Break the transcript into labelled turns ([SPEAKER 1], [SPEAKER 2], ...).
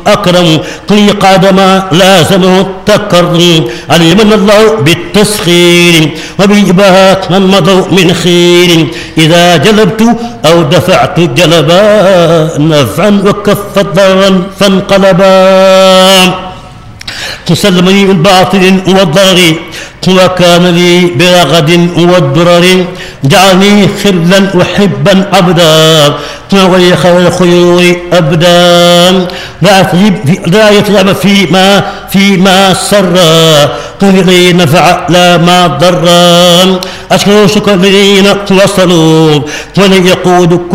[SPEAKER 1] أكرم قل قادما لازمه التكرم علمنا الله بالتسخير وبإباحة من مضوا من خير إذا جلبت أو دفعت جلبا نفعا وكفت ضرا فانقلبا تسلمني من باطل والضرر وكان لي برغد والدرر جعلني خلا وحبا عبدا وغير خير الخيور أبدا لا يتعب فيما سرا قل نفع لا ما ضرا أشكر شكر الذين وصلوا ولن يقود